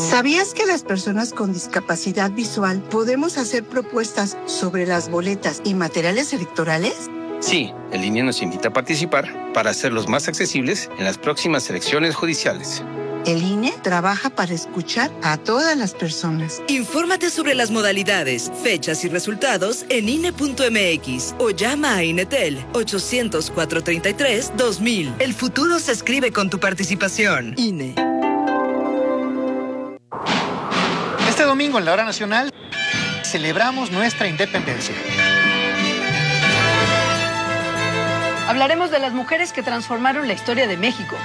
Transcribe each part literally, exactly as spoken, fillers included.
¿Sabías que las personas con discapacidad visual podemos hacer propuestas sobre las boletas y materiales electorales? Sí, el I N E nos invita a participar para hacerlos más accesibles en las próximas elecciones judiciales. El I N E trabaja para escuchar a todas las personas. Infórmate sobre las modalidades, fechas y resultados en I N E punto M X o llama a Inetel ochocientos, cuatrocientos treinta y tres, dos mil. El futuro se escribe con tu participación. I N E. Este domingo en la Hora Nacional celebramos nuestra independencia. Hablaremos de las mujeres que transformaron la historia de México.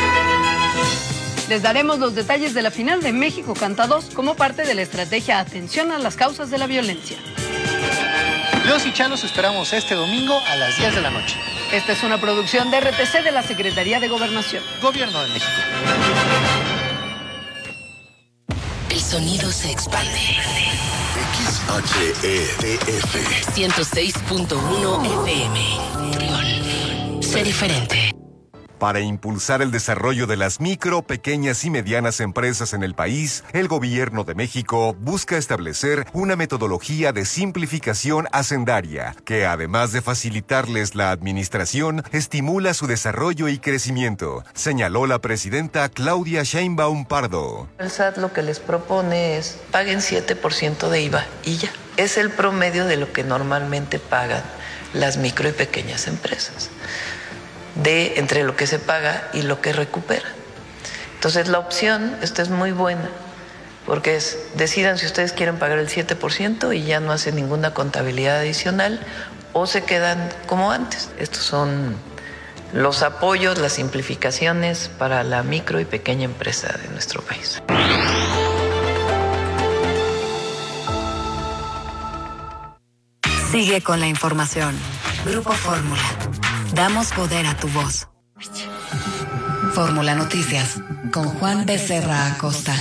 Les daremos los detalles de la final de México Canta dos como parte de la estrategia Atención a las Causas de la Violencia. Los y Chalos esperamos este domingo a las diez de la noche. Esta es una producción de R T C de la Secretaría de Gobernación. Gobierno de México. El sonido se expande. X H E D F ciento seis punto uno F M. Trión. Sé diferente. Para impulsar el desarrollo de las micro, pequeñas y medianas empresas en el país, el Gobierno de México busca establecer una metodología de simplificación hacendaria que, además de facilitarles la administración, estimula su desarrollo y crecimiento, señaló la presidenta Claudia Sheinbaum Pardo. El S A T lo que les propone es paguen siete por ciento de I V A y ya. Es el promedio de lo que normalmente pagan las micro y pequeñas empresas, de entre lo que se paga y lo que recupera. Entonces la opción, esta es muy buena, porque es, decidan si ustedes quieren pagar el siete por ciento y ya no hacen ninguna contabilidad adicional, o se quedan como antes. Estos son los apoyos, las simplificaciones para la micro y pequeña empresa de nuestro país. Sigue con la información. Grupo Fórmula. Damos poder a tu voz. Fórmula Noticias con Juan Becerra Acosta.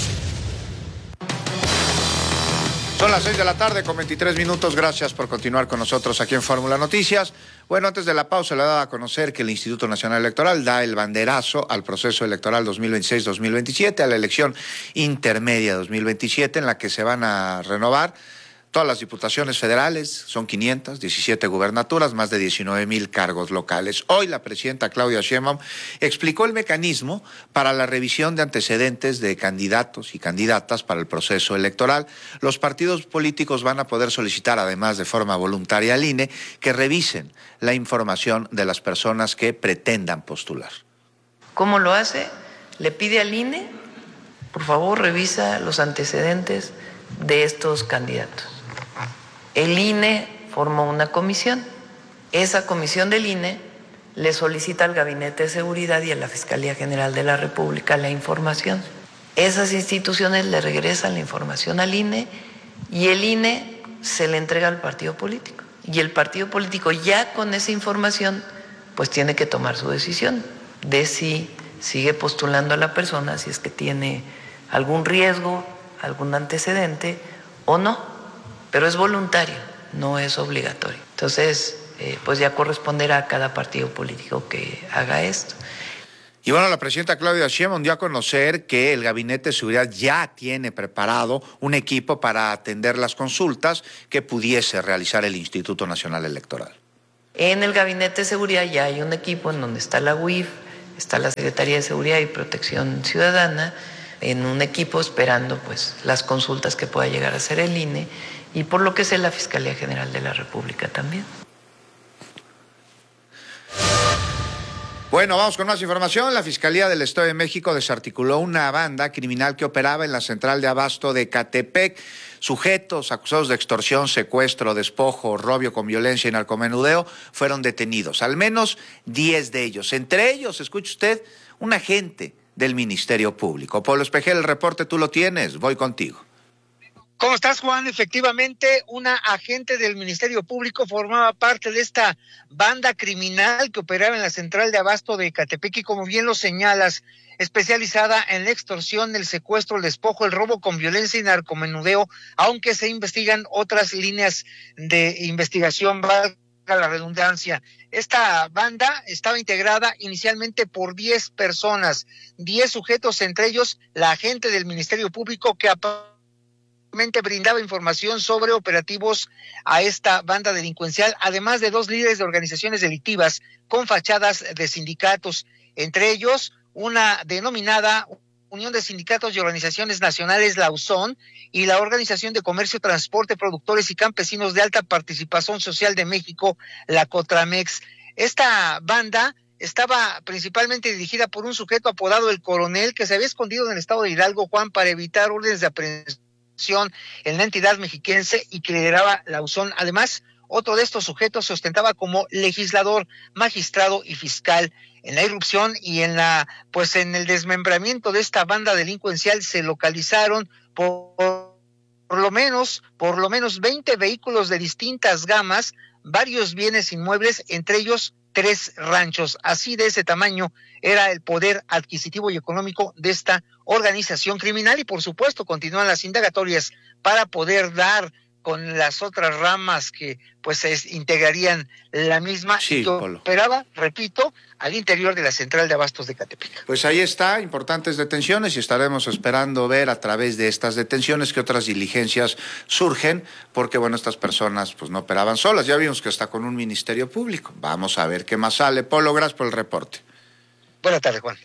Son las seis de la tarde con veintitrés minutos. Gracias por continuar con nosotros aquí en Fórmula Noticias. Bueno, antes de la pausa le daba a conocer que el Instituto Nacional Electoral da el banderazo al proceso electoral dos mil veintiséis dos mil veintisiete, a la elección intermedia dos mil veintisiete, en la que se van a renovar todas las diputaciones federales, son quinientas, diecisiete gubernaturas, más de diecinueve mil cargos locales. Hoy la presidenta Claudia Sheinbaum explicó el mecanismo para la revisión de antecedentes de candidatos y candidatas para el proceso electoral. Los partidos políticos van a poder solicitar, además de forma voluntaria al I N E, que revisen la información de las personas que pretendan postular. ¿Cómo lo hace? Le pide al I N E, por favor, revisa los antecedentes de estos candidatos. El I N E formó una comisión. Esa comisión del I N E le solicita al Gabinete de Seguridad y a la Fiscalía General de la República la información. Esas instituciones le regresan la información al I N E y el I N E se le entrega al partido político. Y el partido político ya con esa información pues tiene que tomar su decisión de si sigue postulando a la persona, si es que tiene algún riesgo, algún antecedente o no. Pero es voluntario, no es obligatorio. Entonces, eh, pues ya corresponderá a cada partido político que haga esto. Y bueno, la presidenta Claudia Sheinbaum dio a conocer que el Gabinete de Seguridad ya tiene preparado un equipo para atender las consultas que pudiese realizar el Instituto Nacional Electoral. En el Gabinete de Seguridad ya hay un equipo en donde está la U I F, está la Secretaría de Seguridad y Protección Ciudadana, en un equipo esperando pues las consultas que pueda llegar a hacer el I N E y por lo que sé la Fiscalía General de la República también. Bueno, vamos con más información. La Fiscalía del Estado de México desarticuló una banda criminal que operaba en la central de abasto de Ecatepec. Sujetos acusados de extorsión, secuestro, despojo, robio con violencia y narcomenudeo fueron detenidos. Al menos diez de ellos. Entre ellos, escuche usted, un agente del Ministerio Público. Pablo Espejel, el reporte tú lo tienes. Voy contigo. ¿Cómo estás, Juan? Efectivamente, una agente del Ministerio Público formaba parte de esta banda criminal que operaba en la central de abasto de Ecatepec y, como bien lo señalas, especializada en la extorsión, el secuestro, el despojo, el robo con violencia y narcomenudeo, aunque se investigan otras líneas de investigación, la redundancia. Esta banda estaba integrada inicialmente por diez personas, diez sujetos, entre ellos la agente del Ministerio Público que aparentemente brindaba información sobre operativos a esta banda delincuencial, además de dos líderes de organizaciones delictivas con fachadas de sindicatos, entre ellos una denominada Unión de Sindicatos y Organizaciones Nacionales, la U S O N, y la Organización de Comercio, Transporte, Productores y Campesinos de Alta Participación Social de México, la COTRAMEX. Esta banda estaba principalmente dirigida por un sujeto apodado El Coronel, que se había escondido en el estado de Hidalgo, Juan, para evitar órdenes de aprehensión en la entidad mexiquense y que lideraba la U S O N. Además, otro de estos sujetos se ostentaba como legislador, magistrado y fiscal. En la irrupción y en la, pues en el desmembramiento de esta banda delincuencial se localizaron por, por lo menos, por lo menos veinte vehículos de distintas gamas, varios bienes inmuebles, entre ellos tres ranchos. Así de ese tamaño era el poder adquisitivo y económico de esta organización criminal, y por supuesto continúan las indagatorias para poder dar con las otras ramas que pues es, integrarían la misma, sí, y que Polo. operaba, repito, al interior de la central de abastos de Catepec. Pues ahí está, importantes detenciones, y estaremos esperando ver a través de estas detenciones qué otras diligencias surgen, porque bueno, estas personas pues no operaban solas, ya vimos que está con un ministerio público. Vamos a ver qué más sale. Polo, gracias por el reporte. Buenas tardes, Juan.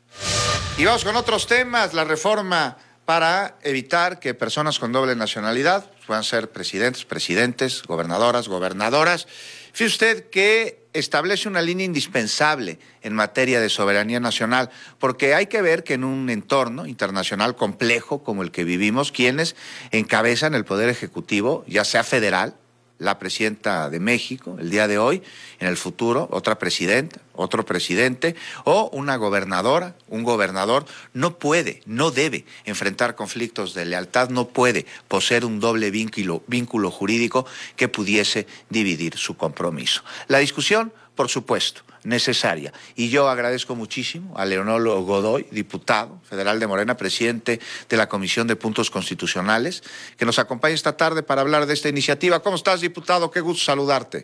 Y vamos con otros temas, la reforma para evitar que personas con doble nacionalidad puedan ser presidentes, presidentes, gobernadoras, gobernadoras. Fíjese usted que establece una línea indispensable en materia de soberanía nacional, porque hay que ver que en un entorno internacional complejo como el que vivimos, quienes encabezan el Poder Ejecutivo, ya sea federal, la presidenta de México el día de hoy, en el futuro otra presidenta, otro presidente o una gobernadora, un gobernador, no puede, no debe enfrentar conflictos de lealtad, no puede poseer un doble vínculo, vínculo jurídico que pudiese dividir su compromiso. La discusión, por supuesto, necesaria. Y yo agradezco muchísimo a Leonel Godoy, diputado federal de Morena, presidente de la Comisión de Puntos Constitucionales, que nos acompaña esta tarde para hablar de esta iniciativa. ¿Cómo estás, diputado? Qué gusto saludarte.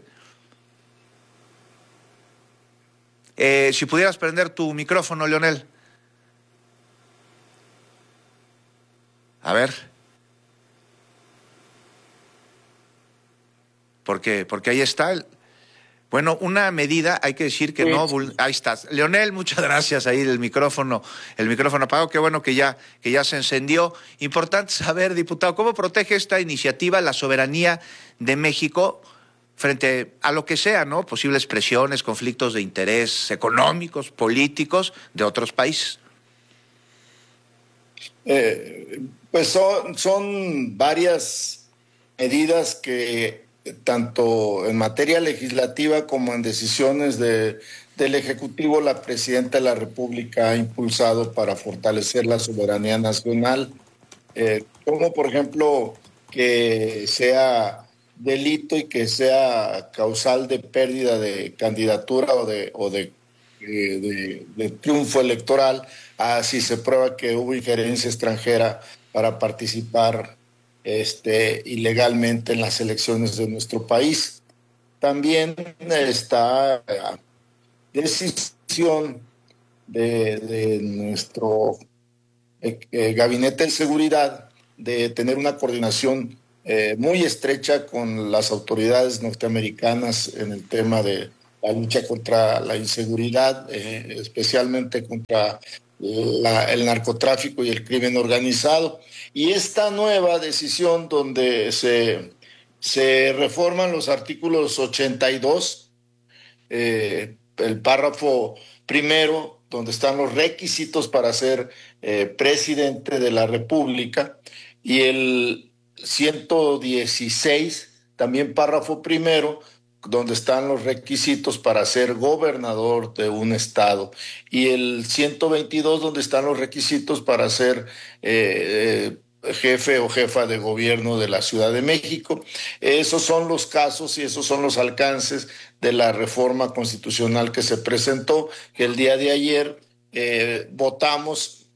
Eh, si pudieras prender tu micrófono, Leonel. A ver. Porque, porque ahí está el... Bueno, una medida, hay que decir que sí. no... Ahí estás. Leonel, muchas gracias. Ahí el micrófono, el micrófono apagado. Qué bueno que ya, que ya se encendió. Importante saber, diputado, ¿cómo protege esta iniciativa la soberanía de México frente a lo que sea, ¿no? Posibles presiones, conflictos de interés económicos, políticos de otros países. Eh, pues son, son varias medidas que tanto en materia legislativa como en decisiones de, del Ejecutivo, la Presidenta de la República ha impulsado para fortalecer la soberanía nacional, eh, como por ejemplo que sea delito y que sea causal de pérdida de candidatura o de, o de, de, de, de triunfo electoral, si se prueba que hubo injerencia extranjera para participar Este, ilegalmente en las elecciones de nuestro país. También está la decisión de, de nuestro eh, eh, Gabinete de Seguridad de tener una coordinación eh, muy estrecha con las autoridades norteamericanas en el tema de la lucha contra la inseguridad, eh, especialmente contra La, el narcotráfico y el crimen organizado. Y esta nueva decisión donde se, se reforman los artículos ochenta y dos, eh, el párrafo primero, donde están los requisitos para ser eh, presidente de la República, y el ciento dieciséis, también párrafo primero, donde están los requisitos para ser gobernador de un estado, y el ciento veintidós, donde están los requisitos para ser eh, eh, jefe o jefa de gobierno de la Ciudad de México. Esos son los casos y esos son los alcances de la reforma constitucional que se presentó, que el día de ayer eh, votamos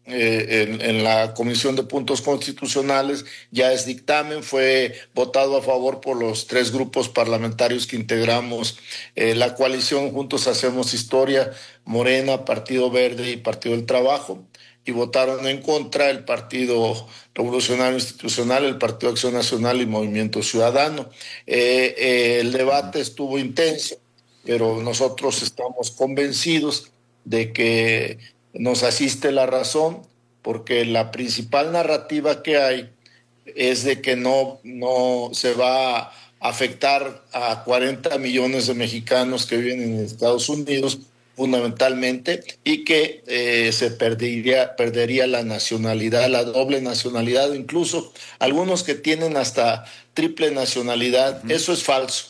eh, en, en la Comisión de Puntos Constitucionales, ya es dictamen, fue votado a favor por los tres grupos parlamentarios que integramos eh, la coalición Juntos Hacemos Historia, Morena, Partido Verde y Partido del Trabajo, y votaron en contra el Partido Revolucionario Institucional, el Partido Acción Nacional y Movimiento Ciudadano. Eh, eh, el debate estuvo intenso, pero nosotros estamos convencidos de que nos asiste la razón, porque la principal narrativa que hay es de que no, no se va a afectar a cuarenta millones de mexicanos que viven en Estados Unidos, fundamentalmente, y que eh, se perdería, perdería la nacionalidad, la doble nacionalidad, incluso algunos que tienen hasta triple nacionalidad. Uh-huh. Eso es falso.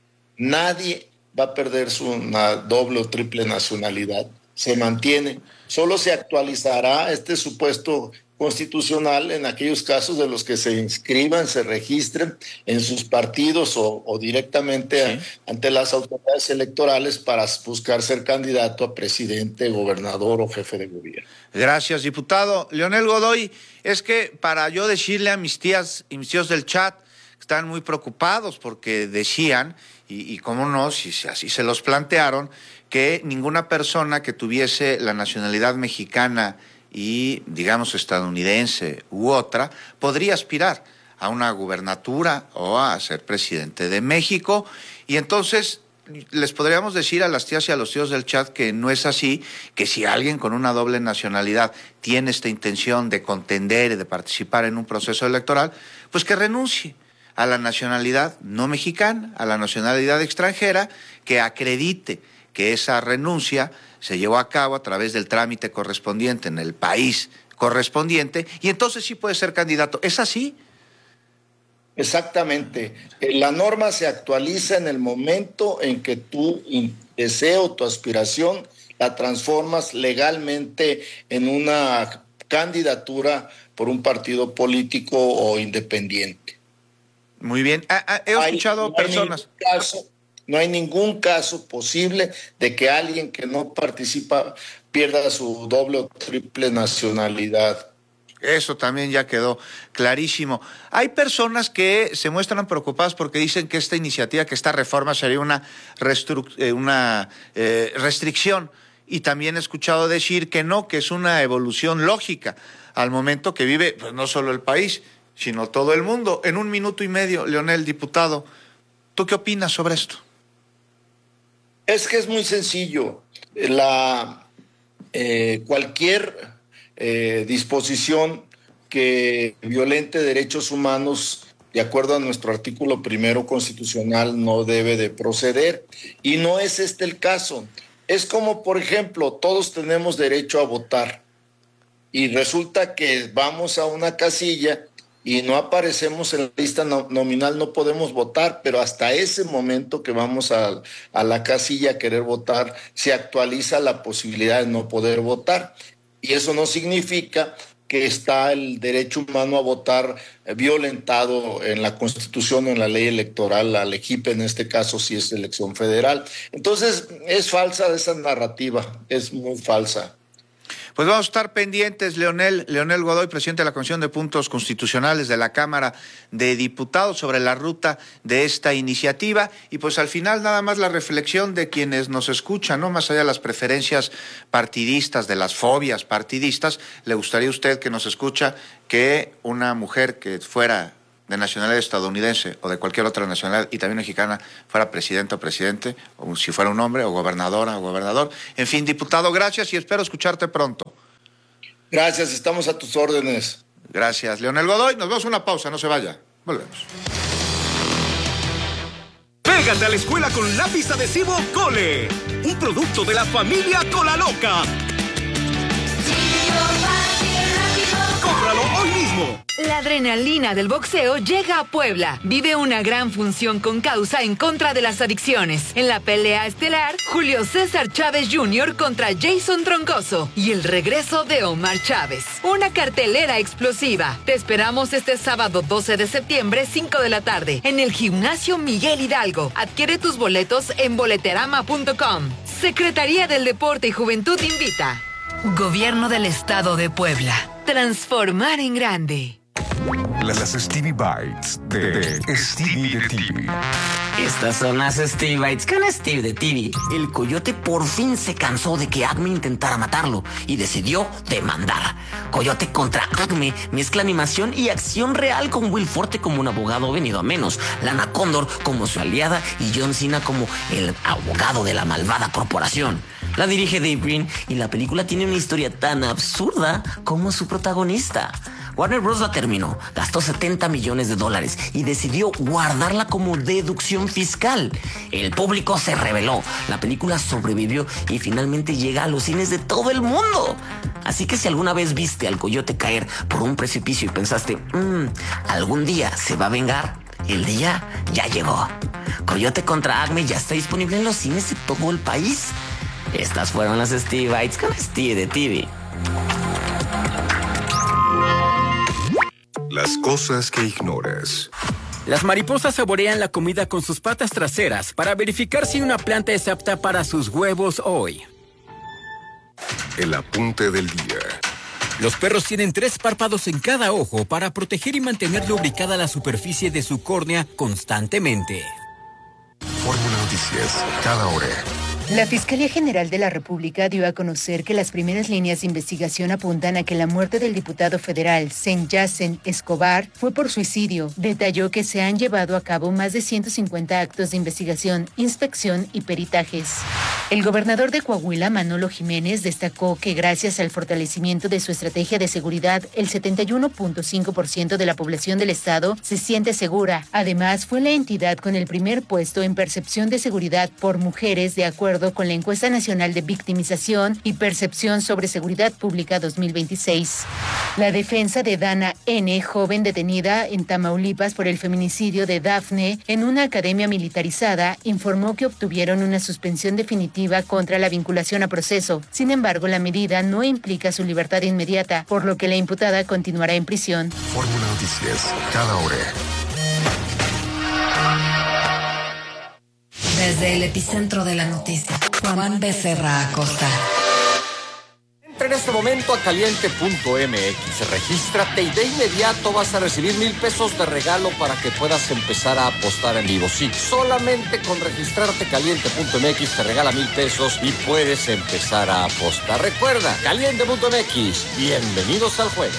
Nadie va a perder su una doble o triple nacionalidad. Se mantiene. Solo se actualizará este supuesto constitucional en aquellos casos de los que se inscriban, se registren en sus partidos o, o directamente sí. a, ante las autoridades electorales para buscar ser candidato a presidente, gobernador o jefe de gobierno. Gracias, diputado. Leonel Godoy, es que para yo decirle a mis tías y mis tíos del chat, están muy preocupados porque decían, y, y cómo no, si así se los plantearon, que ninguna persona que tuviese la nacionalidad mexicana y, digamos, estadounidense u otra, podría aspirar a una gubernatura o a ser presidente de México. Y entonces les podríamos decir a las tías y a los tíos del chat que no es así, que si alguien con una doble nacionalidad tiene esta intención de contender y de participar en un proceso electoral, pues que renuncie a la nacionalidad no mexicana, a la nacionalidad extranjera, que acredite que esa renuncia se llevó a cabo a través del trámite correspondiente en el país correspondiente, y entonces sí puede ser candidato. ¿Es así? Exactamente. La norma se actualiza en el momento en que tu deseo, tu aspiración, la transformas legalmente en una candidatura por un partido político o independiente. Muy bien. Ah, ah, he escuchado hay, no personas... Hay caso, no hay ningún caso posible de que alguien que no participa pierda su doble o triple nacionalidad. Eso también ya quedó clarísimo. Hay personas que se muestran preocupadas porque dicen que esta iniciativa, que esta reforma sería una, restru- eh, una eh, restricción. Y también he escuchado decir que no, que es una evolución lógica al momento que vive, pues no solo el país, sino todo el mundo. En un minuto y medio, Leonel, diputado, ¿tú qué opinas sobre esto? Es que es muy sencillo. La, eh, cualquier eh, disposición que violente derechos humanos, de acuerdo a nuestro artículo primero constitucional, no debe de proceder. Y no es este el caso. Es como, por ejemplo, todos tenemos derecho a votar. Y resulta que vamos a una casilla y no aparecemos en la lista no, nominal, no podemos votar, pero hasta ese momento que vamos a, a la casilla a querer votar, se actualiza la posibilidad de no poder votar. Y eso no significa que está el derecho humano a votar violentado en la Constitución o en la ley electoral, la L E G I P en este caso, si es elección federal. Entonces, es falsa esa narrativa, es muy falsa. Pues vamos a estar pendientes, Leonel, Leonel Godoy, presidente de la Comisión de Puntos Constitucionales de la Cámara de Diputados, sobre la ruta de esta iniciativa. Y pues al final nada más la reflexión de quienes nos escuchan, ¿no? Más allá de las preferencias partidistas, de las fobias partidistas, ¿le gustaría a usted que nos escucha que una mujer que fuera de nacionalidad estadounidense o de cualquier otra nacionalidad y también mexicana fuera presidente o presidente, o si fuera un hombre, o gobernadora o gobernador? En fin, diputado, gracias y espero escucharte pronto. Gracias, estamos a tus órdenes. Gracias, Leonel Godoy. Nos vemos una pausa, no se vaya. Volvemos. Pégate a la escuela con lápiz adhesivo Cole, un producto de la familia Cola Loca. ¡Cómpralo hoy mismo! La adrenalina del boxeo llega a Puebla. Vive una gran función con causa en contra de las adicciones. En la pelea estelar, Julio César Chávez junior contra Jason Troncoso y el regreso de Omar Chávez. Una cartelera explosiva. Te esperamos este sábado doce de septiembre, cinco de la tarde, en el Gimnasio Miguel Hidalgo. Adquiere tus boletos en boleterama punto com. Secretaría del Deporte y Juventud invita. Gobierno del Estado de Puebla. Transformar en grande. Las Stevie Bites de, de Stevie de T V. Estas son las Stevie Bites con Steve de T V. El coyote por fin se cansó de que Acme intentara matarlo y decidió demandar. Coyote contra Acme mezcla animación y acción real con Will Forte como un abogado venido a menos, Lana Condor como su aliada y John Cena como el abogado de la malvada corporación. La dirige Dave Green y la película tiene una historia tan absurda como su protagonista. Warner Bros. La terminó, gastó setenta millones de dólares y decidió guardarla como deducción fiscal. El público se rebeló, la película sobrevivió y finalmente llega a los cines de todo el mundo. Así que si alguna vez viste al coyote caer por un precipicio y pensaste, mmm, algún día se va a vengar, el día ya llegó. Coyote contra Acme ya está disponible en los cines de todo el país. Estas fueron las Stevie Bites con Steve de T V. Las cosas que ignoras. Las mariposas saborean la comida con sus patas traseras para verificar si una planta es apta para sus huevos hoy. El apunte del día. Los perros tienen tres párpados en cada ojo para proteger y mantener lubricada la superficie de su córnea constantemente. Fórmula Noticias, cada hora. La Fiscalía General de la República dio a conocer que las primeras líneas de investigación apuntan a que la muerte del diputado federal Sen-Yacen Escobar fue por suicidio. Detalló que se han llevado a cabo más de ciento cincuenta actos de investigación, inspección y peritajes. El gobernador de Coahuila, Manolo Jiménez, destacó que gracias al fortalecimiento de su estrategia de seguridad, el setenta y uno punto cinco por ciento de la población del estado se siente segura. Además, fue la entidad con el primer puesto en percepción de seguridad por mujeres de acuerdo con la Encuesta Nacional de Victimización y Percepción sobre Seguridad Pública dos mil veintiséis. La defensa de Dana N., joven detenida en Tamaulipas por el feminicidio de Dafne en una academia militarizada, informó que obtuvieron una suspensión definitiva contra la vinculación a proceso. Sin embargo, la medida no implica su libertad inmediata, por lo que la imputada continuará en prisión. Fórmula Noticias, cada hora. Desde el epicentro de la noticia, Juan Becerra Acosta. Entra en este momento a caliente punto m x, regístrate y de inmediato vas a recibir mil pesos de regalo para que puedas empezar a apostar en vivo. Sí, solamente con registrarte caliente punto m x te regala mil pesos y puedes empezar a apostar. Recuerda, caliente punto m x, bienvenidos al juego.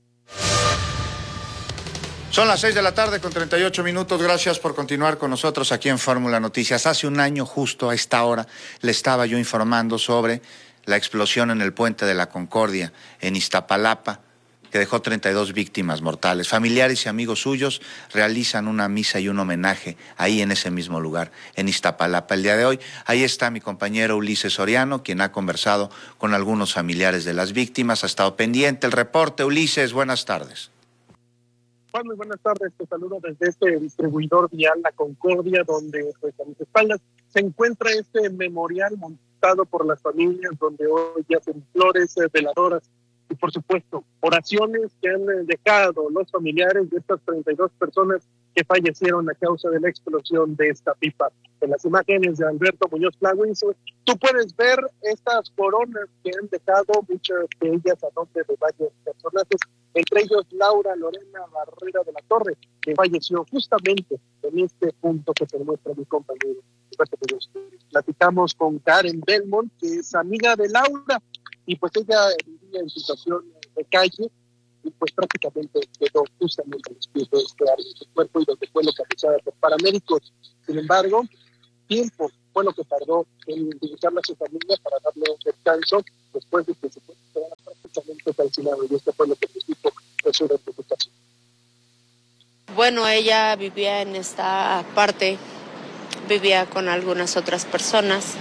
Son las seis de la tarde con treinta y ocho minutos. Gracias por continuar con nosotros aquí en Fórmula Noticias. Hace un año justo a esta hora le estaba yo informando sobre la explosión en el Puente de la Concordia en Iztapalapa, que dejó treinta y dos víctimas mortales. Familiares y amigos suyos realizan una misa y un homenaje ahí en ese mismo lugar, en Iztapalapa. El día de hoy, ahí está mi compañero Ulises Soriano, quien ha conversado con algunos familiares de las víctimas. Ha estado pendiente el reporte. Ulises, buenas tardes. Juan, muy buenas tardes, te saludo desde este distribuidor vial La Concordia, donde pues, a mis espaldas se encuentra este memorial montado por las familias, donde hoy yacen flores, eh, veladoras y por supuesto oraciones que han eh, dejado los familiares de estas treinta y dos personas que fallecieron a causa de la explosión de esta pipa. En las imágenes de Alberto Muñoz Flowers, tú puedes ver estas coronas que han dejado, muchas de ellas a nombre de varios personajes, entre ellos Laura Lorena Barrera de la Torre, que falleció justamente en este punto que te muestra mi compañero. Platicamos con Karen Belmont, que es amiga de Laura, y pues ella vivía en situación de calle, y pues prácticamente quedó justamente después de este área de su cuerpo y donde fue localizada por paramédicos. Sin embargo, tiempo fue lo que tardó en identificarla a su familia para darle un descanso después de que se quedara prácticamente calcinado, y esto fue lo que les dijo de su identificación. Bueno, ella vivía en esta parte, vivía con algunas otras personas,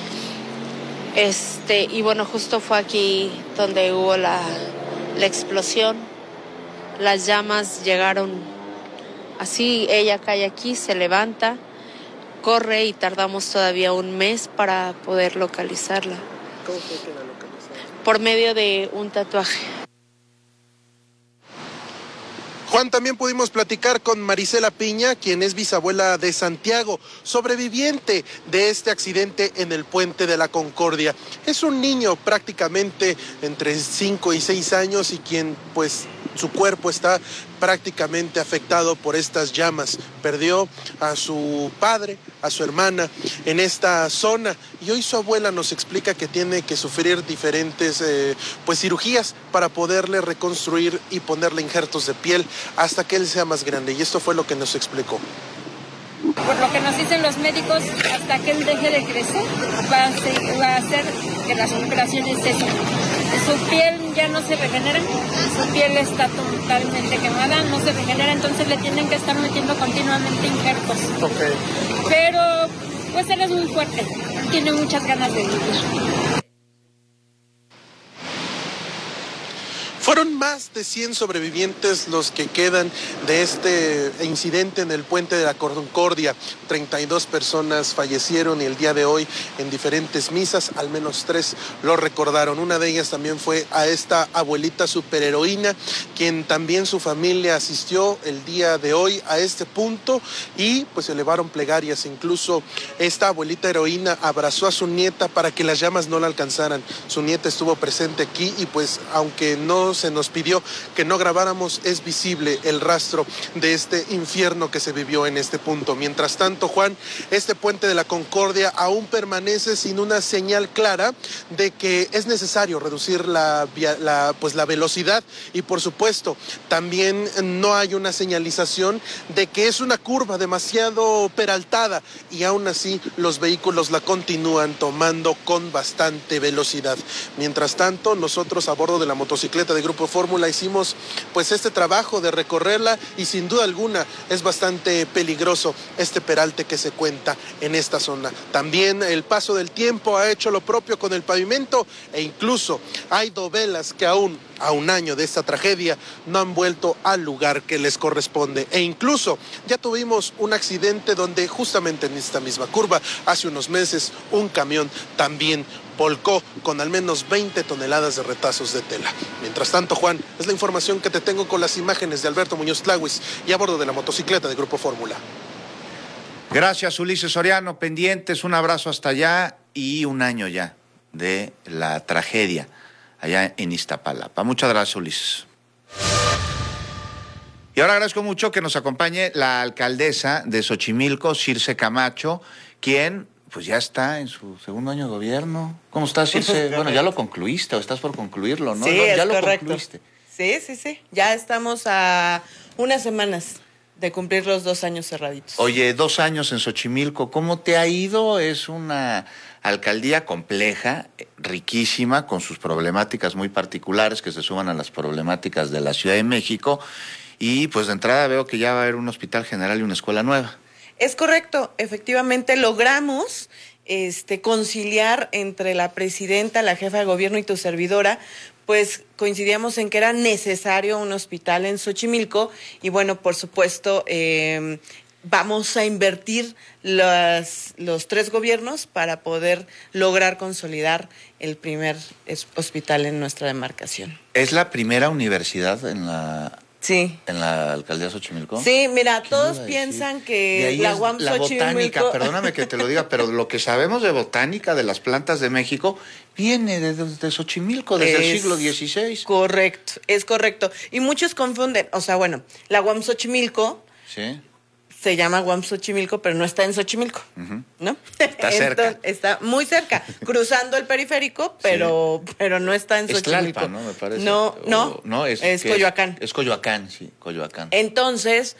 este y bueno, justo fue aquí donde hubo la, la explosión. Las llamas llegaron así, ella cae aquí, se levanta, corre y tardamos todavía un mes para poder localizarla. ¿Cómo fue que la localizaron? Por medio de un tatuaje. Juan, también pudimos platicar con Marisela Piña, quien es bisabuela de Santiago, sobreviviente de este accidente en el Puente de la Concordia. Es un niño prácticamente entre cinco y seis años y quien pues su cuerpo está prácticamente afectado por estas llamas. Perdió a su padre, a su hermana en esta zona y hoy su abuela nos explica que tiene que sufrir diferentes eh, pues cirugías para poderle reconstruir y ponerle injertos de piel hasta que él sea más grande, y esto fue lo que nos explicó. Por lo que nos dicen los médicos, hasta que él deje de crecer, va a, ser, va a hacer que las operaciones eso. Su piel ya no se regenera, su piel está totalmente quemada, no se regenera, entonces le tienen que estar metiendo continuamente injertos. Okay. Pero pues él es muy fuerte, tiene muchas ganas de vivir. Fueron más de cien sobrevivientes los que quedan de este incidente en el Puente de la Concordia. treinta y dos personas fallecieron y el día de hoy en diferentes misas, al menos tres lo recordaron. Una de ellas también fue a esta abuelita superheroína, quien también su familia asistió el día de hoy a este punto y pues elevaron plegarias. Incluso esta abuelita heroína abrazó a su nieta para que las llamas no la alcanzaran. Su nieta estuvo presente aquí y pues aunque no se nos pidió que no grabáramos, es visible el rastro de este infierno que se vivió en este punto. Mientras tanto, Juan, este Puente de la Concordia aún permanece sin una señal clara de que es necesario reducir la, la, pues la velocidad y por supuesto también no hay una señalización de que es una curva demasiado peraltada y aún así los vehículos la continúan tomando con bastante velocidad. Mientras tanto, nosotros a bordo de la motocicleta de Grupo Fórmula hicimos pues este trabajo de recorrerla y sin duda alguna es bastante peligroso este peralte que se cuenta en esta zona. También el paso del tiempo ha hecho lo propio con el pavimento e incluso hay dovelas que aún a un año de esta tragedia no han vuelto al lugar que les corresponde e incluso ya tuvimos un accidente donde justamente en esta misma curva hace unos meses un camión también volcó con al menos veinte toneladas de retazos de tela. Mientras tanto, Juan, es la información que te tengo con las imágenes de Alberto Muñoz Tlahuis y a bordo de la motocicleta de Grupo Fórmula. Gracias, Ulises Soriano. Pendientes, un abrazo hasta allá y un año ya de la tragedia allá en Iztapalapa. Muchas gracias, Ulises. Y ahora agradezco mucho que nos acompañe la alcaldesa de Xochimilco, Circe Camacho, quien pues ya está en su segundo año de gobierno. ¿Cómo estás, Circe? Bueno, ya lo concluiste o estás por concluirlo, ¿no? Sí, no, ya es lo correcto. Concluiste. Sí, sí, sí. Ya estamos a unas semanas de cumplir los dos años cerraditos. Oye, dos años en Xochimilco, ¿cómo te ha ido? Es una alcaldía compleja, riquísima, con sus problemáticas muy particulares que se suman a las problemáticas de la Ciudad de México. Y pues de entrada veo que ya va a haber un hospital general y una escuela nueva. Es correcto, efectivamente logramos este, conciliar entre la presidenta, la jefa de gobierno y tu servidora, pues coincidíamos en que era necesario un hospital en Xochimilco y bueno, por supuesto, eh, vamos a invertir los, los tres gobiernos para poder lograr consolidar el primer hospital en nuestra demarcación. ¿Es la primera universidad en la... Sí. ¿En la alcaldía de Xochimilco? Sí, mira, todos piensan que la U A M la Xochimilco... botánica, perdóname que te lo diga, pero lo que sabemos de botánica de las plantas de México viene de, de, de Xochimilco, desde es el siglo dieciséis. Correcto, es correcto. Y muchos confunden, o sea, bueno, la U A M Xochimilco... Sí. Se llama U A M Xochimilco, pero no está en Xochimilco, uh-huh. ¿no? Está cerca. Entonces, está muy cerca, cruzando el periférico, pero, sí. pero no está en Xochimilco. Es Tlalpan, ¿no? Me parece. No, no, o, no es, es Coyoacán. Es, es Coyoacán, sí, Coyoacán. Entonces,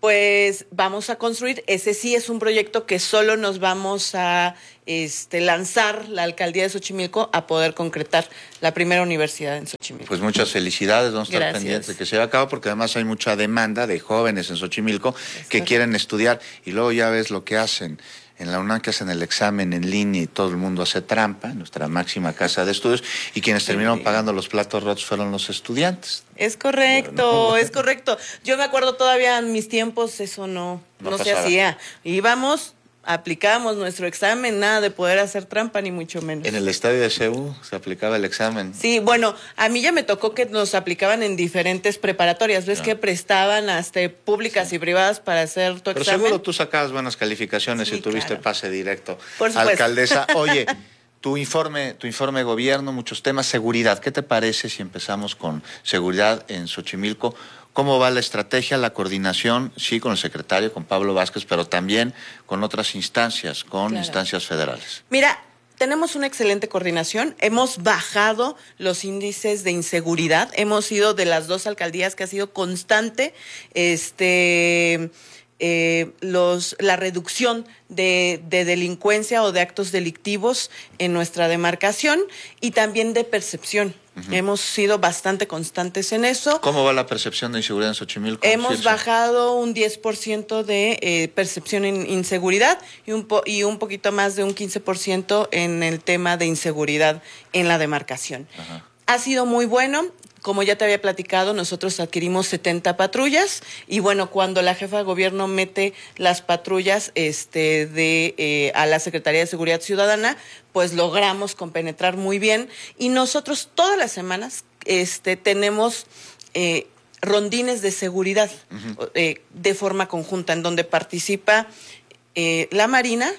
pues vamos a construir, ese sí es un proyecto que solo nos vamos a este, lanzar la alcaldía de Xochimilco a poder concretar la primera universidad en Xochimilco. Pues muchas felicidades, vamos a estar Gracias. pendientes de que se lleve a cabo porque además hay mucha demanda de jóvenes en Xochimilco es que correcto. quieren estudiar y luego ya ves lo que hacen. En la UNAM que hacen el examen en línea y todo el mundo hace trampa, nuestra máxima casa de estudios, y quienes terminaron pagando los platos rotos fueron los estudiantes. Es correcto, no. es correcto. Yo me acuerdo todavía en mis tiempos eso no, no, no se hacía. Íbamos aplicábamos nuestro examen, nada de poder hacer trampa ni mucho menos. En el estadio de C E U se aplicaba el examen. Sí, bueno, a mí ya me tocó que nos aplicaban en diferentes preparatorias, ves no. que prestaban hasta públicas sí. y privadas para hacer tu Pero examen. Pero seguro tú sacabas buenas calificaciones sí, y tuviste claro. pase directo. Por supuesto. Alcaldesa, oye, tu informe, tu informe de gobierno, muchos temas, seguridad. ¿Qué te parece si empezamos con seguridad en Xochimilco? ¿Cómo va la estrategia, la coordinación? Sí, con el secretario, con Pablo Vázquez, pero también con otras instancias, con claro. instancias federales. Mira, tenemos una excelente coordinación. Hemos bajado los índices de inseguridad. Hemos sido de las dos alcaldías que ha sido constante este, eh, los, la reducción de, de delincuencia o de actos delictivos en nuestra demarcación y también de percepción. Uh-huh. Hemos sido bastante constantes en eso. ¿Cómo va la percepción de inseguridad en Xochimilco? Hemos sí, bajado un diez por ciento de eh, percepción en inseguridad y un, po y un poquito más de un quince por ciento en el tema de inseguridad en la demarcación. Uh-huh. Ha sido muy bueno. Como ya te había platicado, nosotros adquirimos setenta patrullas y bueno, cuando la jefa de gobierno mete las patrullas este, de, eh, a la Secretaría de Seguridad Ciudadana, pues logramos compenetrar muy bien y nosotros todas las semanas este, tenemos eh, rondines de seguridad uh-huh. eh, de forma conjunta en donde participa eh, la Marina,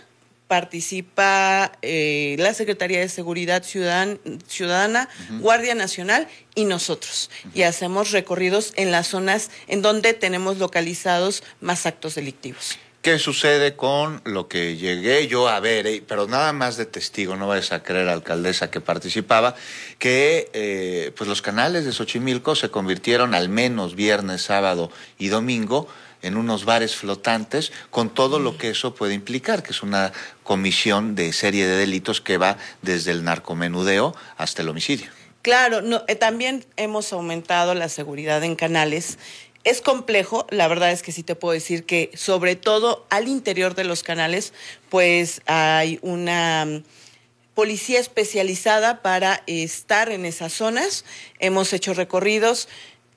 participa eh, la Secretaría de Seguridad Ciudadan Ciudadana, uh-huh. Guardia Nacional y nosotros. Uh-huh. Y hacemos recorridos en las zonas en donde tenemos localizados más actos delictivos. ¿Qué sucede con lo que llegué yo a ver, eh, pero nada más de testigo, no vayas a creer, alcaldesa, que participaba, que eh, pues los canales de Xochimilco se convirtieron al menos viernes, sábado y domingo en unos bares flotantes, con todo lo que eso puede implicar, que es una comisión de serie de delitos que va desde el narcomenudeo hasta el homicidio. Claro, no, eh, también hemos aumentado la seguridad en canales. Es complejo, la verdad es que sí te puedo decir que sobre todo al interior de los canales, pues hay una policía especializada para estar en esas zonas. Hemos hecho recorridos.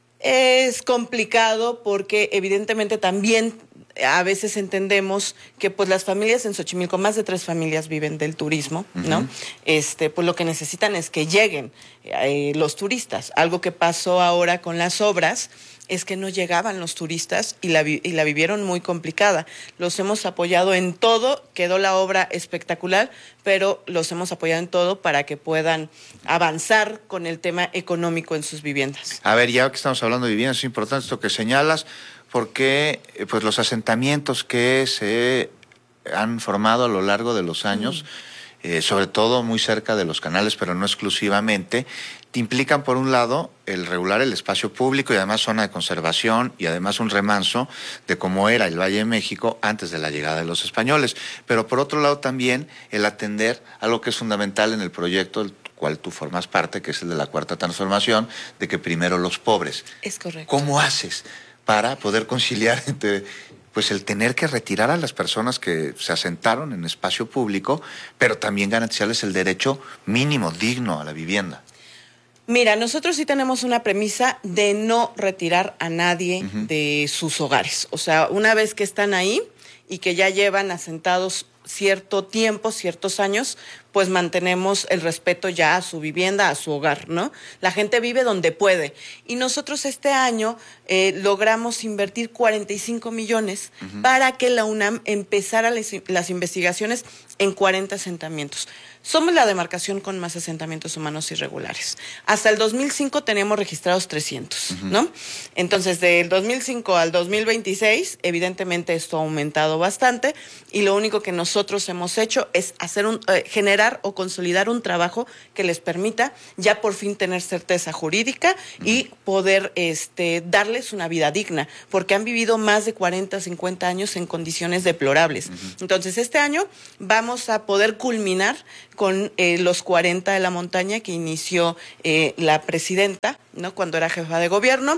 Es complicado porque evidentemente también a veces entendemos que pues las familias en Xochimilco, más de tres familias viven del turismo, uh-huh. ¿no? Este, pues lo que necesitan es que lleguen eh, los turistas. Algo que pasó ahora con las obras es que no llegaban los turistas y la, y la vivieron muy complicada. Los hemos apoyado en todo, quedó la obra espectacular, pero los hemos apoyado en todo para que puedan avanzar con el tema económico en sus viviendas. A ver, ya que estamos hablando de viviendas, es importante esto que señalas, porque pues los asentamientos que se han formado a lo largo de los años, mm. eh, sobre todo muy cerca de los canales, pero no exclusivamente, te implican, por un lado, el regular el espacio público y además zona de conservación y además un remanso de cómo era el Valle de México antes de la llegada de los españoles. Pero por otro lado también el atender algo que es fundamental en el proyecto del cual tú formas parte, que es el de la Cuarta Transformación, de que primero los pobres. Es correcto. ¿Cómo haces para poder conciliar entre pues el tener que retirar a las personas que se asentaron en espacio público, pero también garantizarles el derecho mínimo, digno a la vivienda? Mira, nosotros sí tenemos una premisa de no retirar a nadie uh-huh. de sus hogares. O sea, una vez que están ahí y que ya llevan asentados cierto tiempo, ciertos años, pues mantenemos el respeto ya a su vivienda, a su hogar, ¿no? La gente vive donde puede. Y nosotros este año eh, logramos invertir cuarenta y cinco millones uh-huh. para que la UNAM empezara les, las investigaciones en cuarenta asentamientos. Somos la demarcación con más asentamientos humanos irregulares. Hasta el dos mil cinco tenemos registrados trescientos, uh-huh. ¿no? Entonces, del dos mil cinco al dos mil veintiséis, evidentemente esto ha aumentado bastante y lo único que nosotros hemos hecho es hacer un, eh, generar o consolidar un trabajo que les permita ya por fin tener certeza jurídica uh-huh. y poder este, darles una vida digna, porque han vivido más de cuarenta, cincuenta años en condiciones deplorables. Uh-huh. Entonces, este año vamos a poder culminar con eh, los cuarenta de la montaña que inició eh, la presidenta, ¿no? Cuando era jefa de gobierno.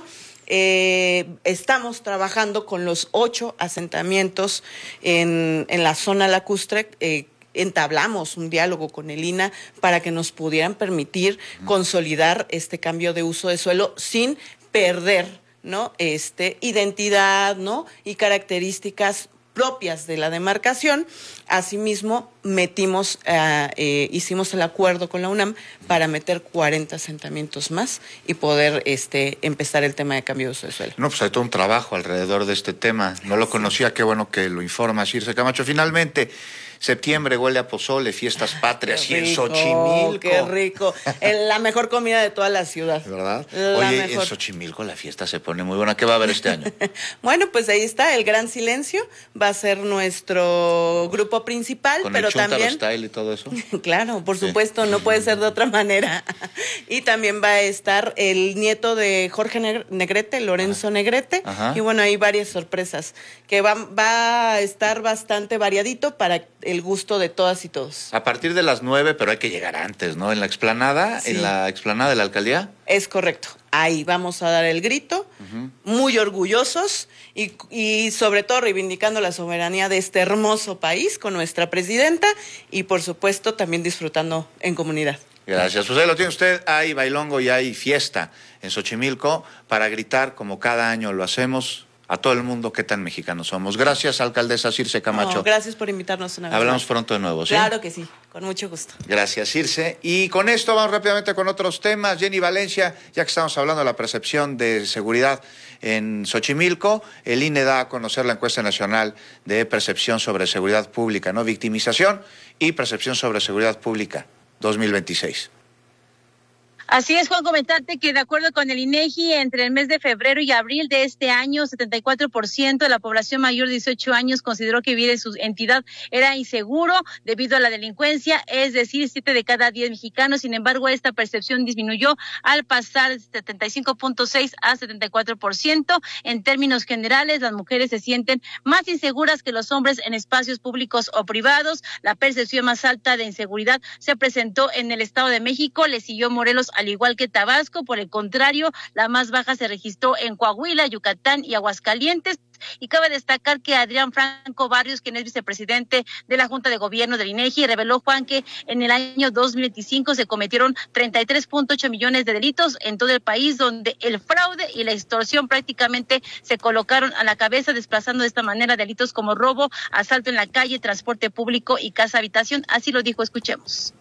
Eh, estamos trabajando con los ocho asentamientos en, en la zona lacustre. Eh, entablamos un diálogo con el I N A para que nos pudieran permitir consolidar este cambio de uso de suelo sin perder, ¿no? Este, identidad, ¿no? Y características propias de la demarcación. Asimismo, metimos, uh, eh, hicimos el acuerdo con la UNAM para meter cuarenta asentamientos más y poder este, empezar el tema de cambio de uso de suelo. No, pues hay todo un trabajo alrededor de este tema. No lo conocía, qué bueno que lo informa Circe Camacho. Finalmente, septiembre huele a pozole, fiestas patrias y en Xochimilco. ¡Qué rico! La mejor comida de toda la ciudad. ¿Verdad? La Oye, mejor. en Xochimilco la fiesta se pone muy buena. ¿Qué va a haber este año? Bueno, pues ahí está, el Gran Silencio va a ser nuestro grupo principal, ¿Con pero el Chuntaro también Style y todo eso? Claro, por Sí. supuesto, no puede ser de otra manera. Y también va a estar el nieto de Jorge Neg- Negrete, Lorenzo Negrete, Ajá. y bueno, hay varias sorpresas que va, va a estar bastante variadito para el gusto de todas y todos. A partir de las nueve, pero hay que llegar antes, ¿no? En la explanada, Sí. en la explanada de la alcaldía. Es correcto. Ahí vamos a dar el grito, Ujú. muy orgullosos y, y sobre todo reivindicando la soberanía de este hermoso país con nuestra presidenta y por supuesto también disfrutando en comunidad. Gracias. Pues ahí lo tiene usted, hay bailongo y hay fiesta en Xochimilco para gritar, como cada año lo hacemos, a todo el mundo qué tan mexicanos somos. Gracias, alcaldesa Circe Camacho. No, gracias por invitarnos una vez Hablamos más. pronto de nuevo, ¿sí? Claro que sí, con mucho gusto. Gracias, Circe. Y con esto vamos rápidamente con otros temas. Jenny Valencia, ya que estamos hablando de la percepción de seguridad en Xochimilco, el I N E da a conocer la encuesta nacional de percepción sobre seguridad pública, no victimización, y percepción sobre seguridad pública dos mil veintiséis. Así es, Juan, comentarte que de acuerdo con el INEGI, entre el mes de febrero y abril de este año, setenta y cuatro por ciento de la población mayor de dieciocho años consideró que vivir en su entidad era inseguro debido a la delincuencia, es decir, siete de cada diez mexicanos. Sin embargo, esta percepción disminuyó al pasar de setenta y cinco punto seis a setenta y cuatro por ciento. En términos generales, las mujeres se sienten más inseguras que los hombres en espacios públicos o privados. La percepción más alta de inseguridad se presentó en el Estado de México, le siguió Morelos, al igual que Tabasco. Por el contrario, la más baja se registró en Coahuila, Yucatán y Aguascalientes. Y cabe destacar que Adrián Franco Barrios, quien es vicepresidente de la Junta de Gobierno del INEGI, reveló, Juan, que en el año dos mil veinticinco se cometieron treinta y tres punto ocho millones de delitos en todo el país, donde el fraude y la extorsión prácticamente se colocaron a la cabeza, desplazando de esta manera delitos como robo, asalto en la calle, transporte público y casa habitación. Así lo dijo, escuchemos.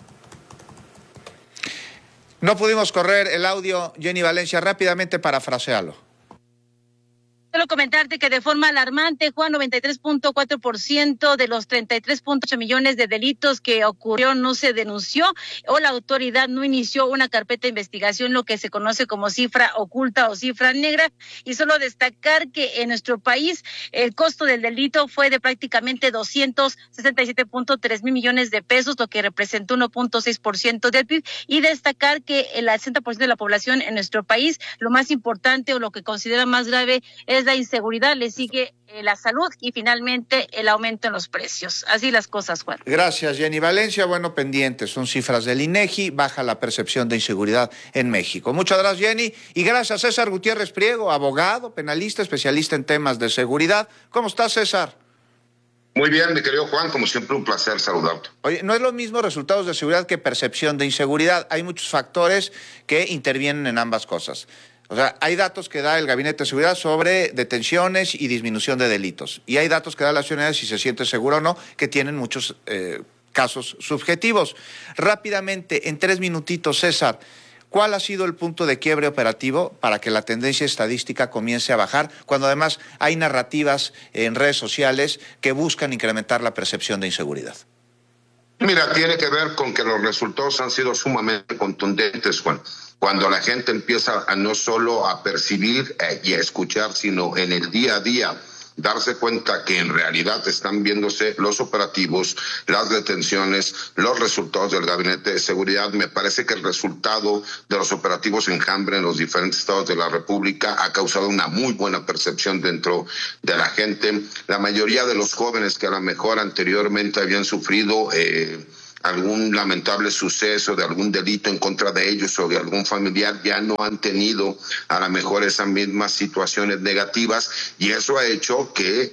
No pudimos correr el audio, Jenny Valencia, rápidamente parafrasealo. Quiero comentarte que de forma alarmante, Juan, noventa y tres punto cuatro por ciento de los treinta y tres punto ocho millones de delitos que ocurrió no se denunció o la autoridad no inició una carpeta de investigación, lo que se conoce como cifra oculta o cifra negra. Y solo destacar que en nuestro país el costo del delito fue de prácticamente doscientos sesenta y siete punto tres mil millones de pesos, lo que representó uno punto seis por ciento del P I B. Y destacar que el sesenta por ciento de la población en nuestro país, lo más importante o lo que considera más grave es la inseguridad, le sigue eh, la salud y finalmente el aumento en los precios. Así las cosas, Juan. Gracias, Jenny Valencia. Bueno, pendientes, son cifras del INEGI, baja la percepción de inseguridad en México. Muchas gracias, Jenny, y gracias, César Gutiérrez Priego, abogado, penalista, especialista en temas de seguridad. ¿Cómo estás, César? Muy bien, mi querido Juan, como siempre un placer saludarte. Oye, no es lo mismo resultados de seguridad que percepción de inseguridad. Hay muchos factores que intervienen en ambas cosas. O sea, hay datos que da el Gabinete de Seguridad sobre detenciones y disminución de delitos. Y hay datos que da la ciudadanía si se siente segura o no, que tienen muchos eh, casos subjetivos. Rápidamente, en tres minutitos, César, ¿cuál ha sido el punto de quiebre operativo para que la tendencia estadística comience a bajar, cuando además hay narrativas en redes sociales que buscan incrementar la percepción de inseguridad? Mira, tiene que ver con que los resultados han sido sumamente contundentes, Juan. Cuando la gente empieza a no solo a percibir eh, y a escuchar, sino en el día a día, darse cuenta que en realidad están viéndose los operativos, las detenciones, los resultados del Gabinete de Seguridad. Me parece que el resultado de los operativos Enjambre en los diferentes estados de la República ha causado una muy buena percepción dentro de la gente. La mayoría de los jóvenes que a lo mejor anteriormente habían sufrido eh, algún lamentable suceso de algún delito en contra de ellos o de algún familiar, ya no han tenido a lo mejor esas mismas situaciones negativas, y eso ha hecho que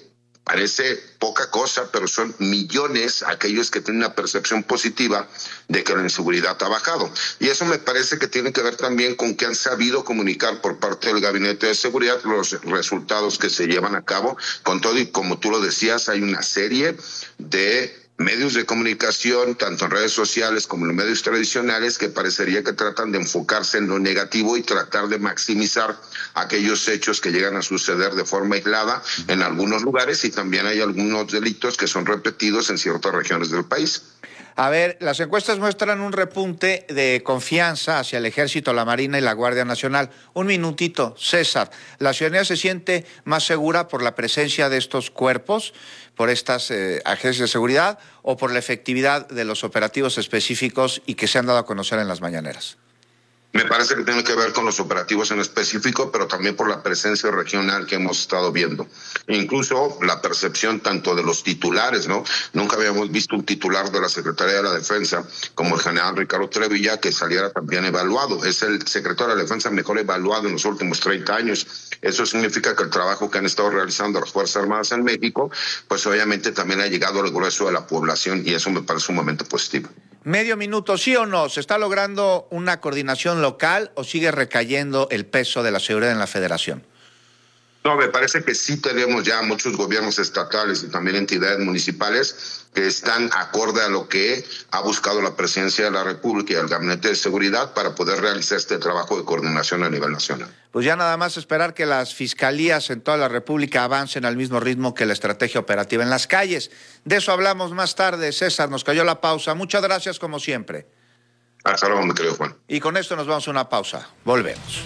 Parece poca cosa, pero son millones aquellos que tienen una percepción positiva de que la inseguridad ha bajado. Y eso me parece que tiene que ver también con que han sabido comunicar por parte del Gabinete de Seguridad los resultados que se llevan a cabo. Con todo, y como tú lo decías, hay una serie de medios de comunicación, tanto en redes sociales como en los medios tradicionales, que parecería que tratan de enfocarse en lo negativo y tratar de maximizar aquellos hechos que llegan a suceder de forma aislada en algunos lugares, y también hay algunos delitos que son repetidos en ciertas regiones del país. A ver, las encuestas muestran un repunte de confianza hacia el Ejército, la Marina y la Guardia Nacional. Un minutito, César. ¿La ciudadanía se siente más segura por la presencia de estos cuerpos, por estas eh, agencias de seguridad, o por la efectividad de los operativos específicos y que se han dado a conocer en las mañaneras? Me parece que tiene que ver con los operativos en específico, pero también por la presencia regional que hemos estado viendo. Incluso la percepción tanto de los titulares, ¿no? Nunca habíamos visto un titular de la Secretaría de la Defensa como el general Ricardo Trevilla que saliera también evaluado. Es el secretario de la Defensa mejor evaluado en los últimos treinta años. Eso significa que el trabajo que han estado realizando las Fuerzas Armadas en México, pues obviamente también ha llegado al grueso de la población, y eso me parece sumamente positivo. Medio minuto, ¿sí o no? ¿Se está logrando una coordinación local o sigue recayendo el peso de la seguridad en la Federación? No, me parece que sí tenemos ya muchos gobiernos estatales y también entidades municipales que están acorde a lo que ha buscado la Presidencia de la República y el Gabinete de Seguridad para poder realizar este trabajo de coordinación a nivel nacional. Pues ya nada más esperar que las fiscalías en toda la República avancen al mismo ritmo que la estrategia operativa en las calles. De eso hablamos más tarde. César, nos cayó la pausa. Muchas gracias como siempre. Hasta luego, mi querido Juan. Y con esto nos vamos a una pausa. Volvemos.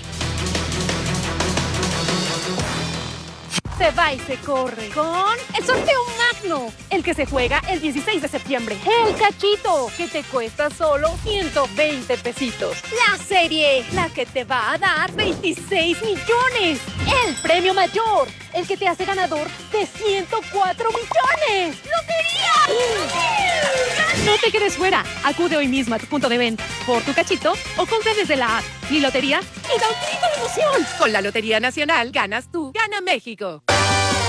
Se va y se corre con el sorteo Magno, el que se juega el dieciséis de septiembre. El cachito, que te cuesta solo ciento veinte pesitos. La serie, la que te va a dar veintiséis millones. El premio mayor, el que te hace ganador de ciento cuatro millones. ¡Lotería! No te quedes fuera. Acude hoy mismo a tu punto de venta por tu cachito o compra desde la app Mi Lotería y da un grito de emoción. Con la Lotería Nacional ganas tú, gana México.